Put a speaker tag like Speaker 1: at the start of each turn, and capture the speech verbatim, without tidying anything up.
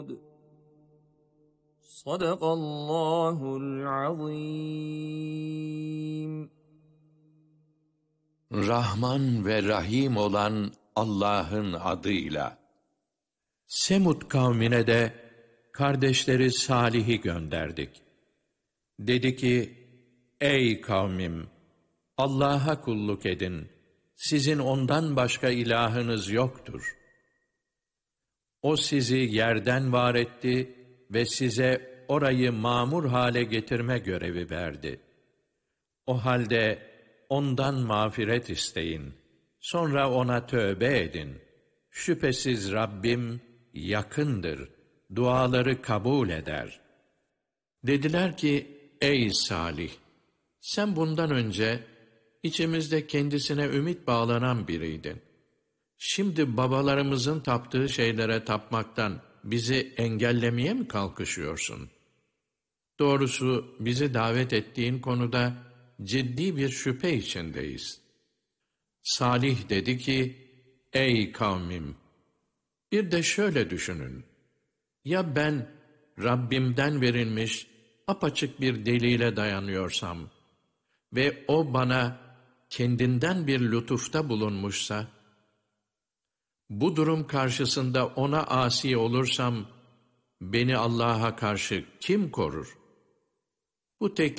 Speaker 1: Sadakallahul azim.
Speaker 2: Rahman ve Rahim olan Allah'ın adıyla. Semud kavmine de kardeşleri Salih'i gönderdik. Dedi ki, ey kavmim! Allah'a kulluk edin. Sizin ondan başka ilahınız yoktur. O sizi yerden var etti ve size orayı mamur hale getirme görevi verdi. O halde ondan mağfiret isteyin. Sonra ona tövbe edin. Şüphesiz Rabbim yakındır. Duaları kabul eder. Dediler ki, ey Salih! Sen bundan önce içimizde kendisine ümit bağlanan biriydin. Şimdi babalarımızın taptığı şeylere tapmaktan bizi engellemeye mi kalkışıyorsun? Doğrusu bizi davet ettiğin konuda ciddi bir şüphe içindeyiz. Salih dedi ki, ey kavmim! Bir de şöyle düşünün. Ya ben Rabbimden verilmiş apaçık bir delile dayanıyorsam ve o bana kendinden bir lütufta bulunmuşsa, bu durum karşısında ona asi olursam, beni Allah'a karşı kim korur? Bu tek